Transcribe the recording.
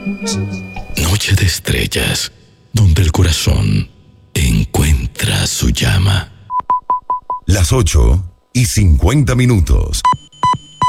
Noche de estrellas, donde el corazón encuentra su llama. Las 8:50.